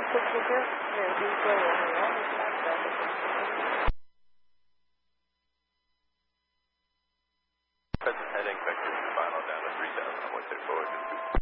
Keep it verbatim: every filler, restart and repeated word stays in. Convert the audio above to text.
Cook ticket? Yeah, we go on here. It's not that.